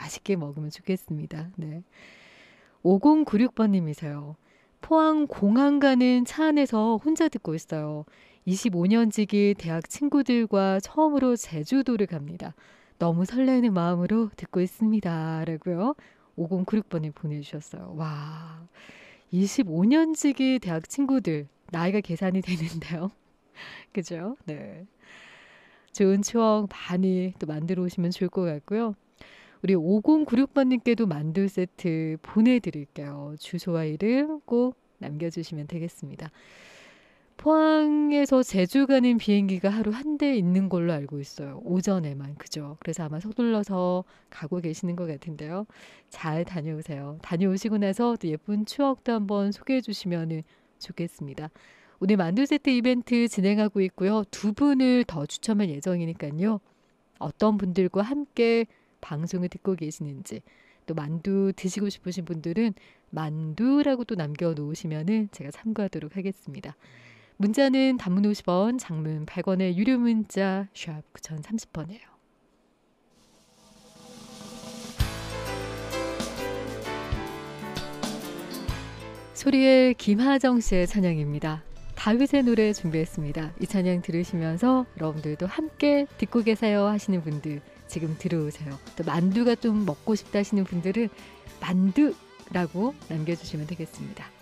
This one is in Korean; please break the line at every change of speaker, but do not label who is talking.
맛있게 먹으면 좋겠습니다. 네. 5096번님이세요. 포항 공항 가는 차 안에서 혼자 듣고 있어요. 25년지기 대학 친구들과 처음으로 제주도를 갑니다. 너무 설레는 마음으로 듣고 있습니다. 라고요. 5096번님 보내주셨어요. 와, 25년지기 대학 친구들 나이가 계산이 되는데요. 그죠? 네. 좋은 추억 많이 또 만들어 오시면 좋을 것 같고요. 우리 5096번님께도 만두 세트 보내드릴게요. 주소와 이름 꼭 남겨주시면 되겠습니다. 포항에서 제주 가는 비행기가 하루 한 대 있는 걸로 알고 있어요. 오전에만. 그죠? 그래서 아마 서둘러서 가고 계시는 것 같은데요. 잘 다녀오세요. 다녀오시고 나서 또 예쁜 추억도 한번 소개해 주시면 좋겠습니다. 오늘 만두 세트 이벤트 진행하고 있고요. 2분을 더 추첨할 예정이니까요. 어떤 분들과 함께 방송을 듣고 계시는지, 또 만두 드시고 싶으신 분들은 만두라고 또 남겨놓으시면 제가 참고하도록 하겠습니다. 문자는 단문 50원, 장문 100원의 유료 문자 샵 9030번이에요. 소리의 김하정 씨의 찬양입니다. 다윗의 노래 준비했습니다. 이 찬양 들으시면서 여러분들도 함께 듣고 계세요 하시는 분들 지금 들어오세요. 또 만두가 좀 먹고 싶다 하시는 분들은 만두라고 남겨주시면 되겠습니다.